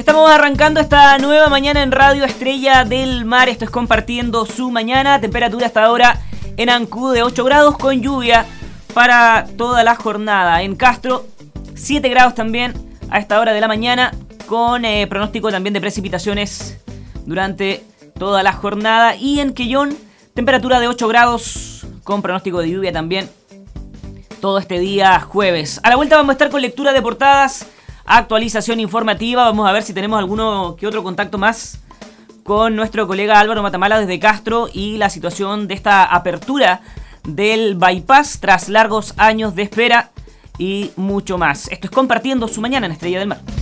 Estamos arrancando esta nueva mañana en Radio Estrella del Mar. Esto es Compartiendo su Mañana. Temperatura hasta ahora en Ancud de 8 grados con lluvia para toda la jornada. En Castro, 7 grados también a esta hora de la mañana con pronóstico también de precipitaciones durante toda la jornada. Y en Quellón, temperatura de 8 grados con pronóstico de lluvia también todo este día jueves. A la vuelta vamos a estar con lectura de portadas, actualización informativa. Vamos a ver si tenemos alguno que otro contacto más con nuestro colega Álvaro Matamala desde Castro y la situación de esta apertura del bypass tras largos años de espera y mucho más. Esto es Compartiendo su Mañana en Estrella del Mar.